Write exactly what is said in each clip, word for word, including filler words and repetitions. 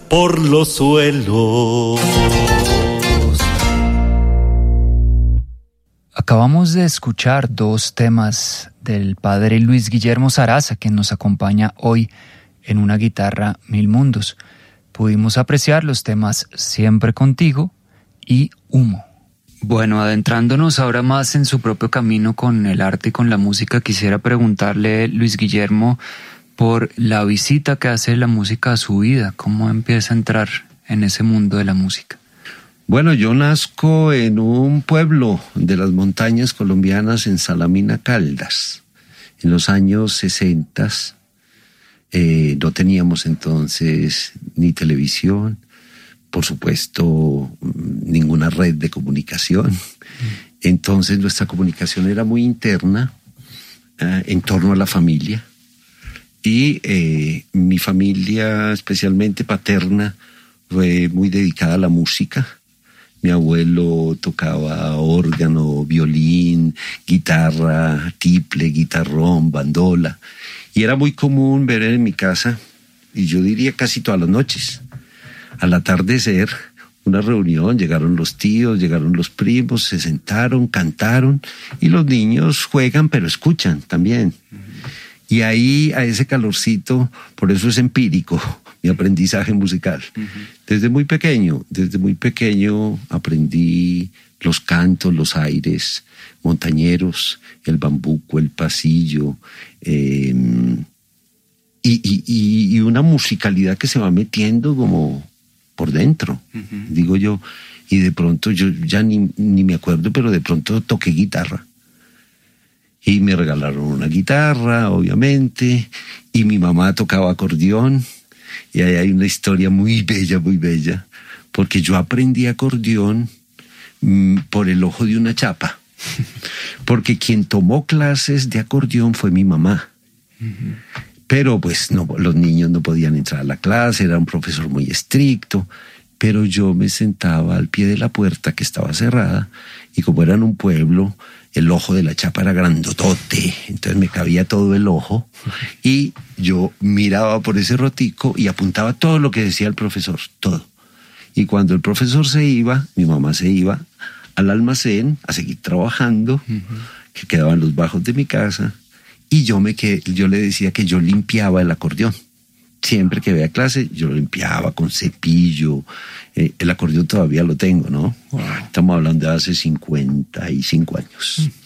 por los suelos. Acabamos de escuchar dos temas del padre Luis Guillermo Sarasa, que nos acompaña hoy en Una Guitarra Mil Mundos. Pudimos apreciar los temas Siempre Contigo y Humo. Bueno, adentrándonos ahora más en su propio camino con el arte y con la música, quisiera preguntarle, Luis Guillermo, por la visita que hace la música a su vida. ¿Cómo empieza a entrar en ese mundo de la música? Bueno, yo nazco en un pueblo de las montañas colombianas, en Salamina, Caldas, en los años sesenta. Eh, no teníamos entonces ni televisión, por supuesto, ninguna red de comunicación. Entonces nuestra comunicación era muy interna, eh, en torno a la familia. Y eh, mi familia, especialmente paterna, fue muy dedicada a la música. Mi abuelo tocaba órgano, violín, guitarra, tiple, guitarrón, bandola. Y era muy común ver en mi casa, y yo diría casi todas las noches, al atardecer, una reunión, llegaron los tíos, llegaron los primos, se sentaron, cantaron, y los niños juegan pero escuchan también. Y ahí, a ese calorcito, por eso es empírico mi aprendizaje musical. Uh-huh. Desde muy pequeño, desde muy pequeño aprendí los cantos, los aires montañeros, el bambuco, el pasillo, eh, y, y, y una musicalidad que se va metiendo como por dentro, uh-huh. digo yo. Y de pronto, yo ya ni, ni me acuerdo, pero de pronto toqué guitarra. Y me regalaron una guitarra, obviamente, y mi mamá tocaba acordeón, y ahí hay una historia muy bella, muy bella, porque yo aprendí acordeón mmm, por el ojo de una chapa, porque quien tomó clases de acordeón fue mi mamá. Uh-huh. Pero pues no, los niños no podían entrar a la clase, era un profesor muy estricto, pero yo me sentaba al pie de la puerta que estaba cerrada, y como era en un pueblo, el ojo de la chapa era grandotote, entonces me cabía todo el ojo, y yo miraba por ese rotico y apuntaba todo lo que decía el profesor, todo. Y cuando el profesor se iba, mi mamá se iba al almacén a seguir trabajando, uh-huh. que quedaban los bajos de mi casa, y yo, me quedé, yo le decía que yo limpiaba el acordeón. Siempre que veía clase, yo lo limpiaba con cepillo. Eh, el acordeón todavía lo tengo, ¿no? Wow. Estamos hablando de hace cincuenta y cinco años. Mm.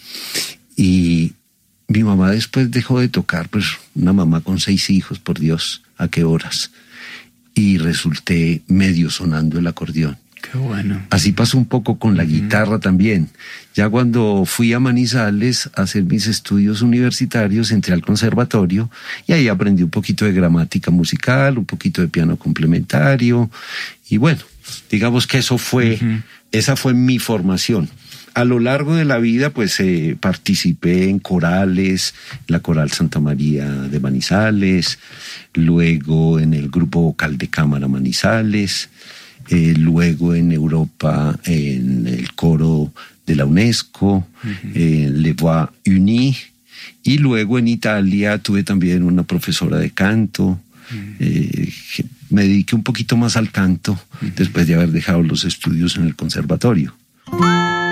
Y mi mamá después dejó de tocar, pues una mamá con seis hijos, por Dios, ¿a qué horas? Y resulté medio sonando el acordeón. Qué bueno. Así pasó un poco con la uh-huh. guitarra también. Ya cuando fui a Manizales a hacer mis estudios universitarios, entré al conservatorio y ahí aprendí un poquito de gramática musical, un poquito de piano complementario. Y bueno, digamos que eso fue, uh-huh. esa fue mi formación. A lo largo de la vida, pues eh, participé en corales, la Coral Santa María de Manizales, luego en el grupo vocal de cámara Manizales, Eh, luego en Europa en el coro de la UNESCO, uh-huh. eh, Les Voix Unies, y luego en Italia tuve también una profesora de canto. Uh-huh. eh, me dediqué un poquito más al canto uh-huh. después de haber dejado los estudios en el conservatorio.